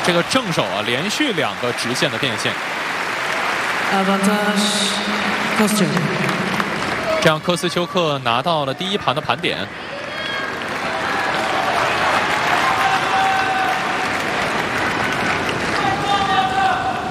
这个正手啊，连续2个直线的变线。 Avantage Kostyuk。 这样科斯丘克拿到了第1盘的盘点。